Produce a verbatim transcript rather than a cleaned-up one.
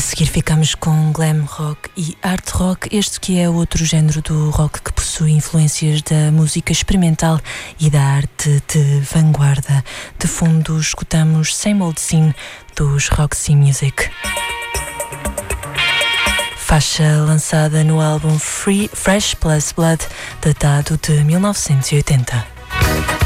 seguir ficamos com glam rock e art rock, este que é outro género do rock que possui influências da música experimental e da arte de vanguarda. De fundo escutamos Same Old Scene dos Roxy Music. Faixa lançada no álbum Free, Fresh Plus Blood, datado de mil novecentos e oitenta.